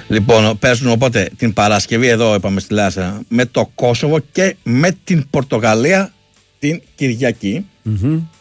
Λοιπόν, παίζουν οπότε την Παρασκευή εδώ, είπαμε στη Λάρισα, με το Κόσοβο και με την Πορτογαλία την Κυριακή.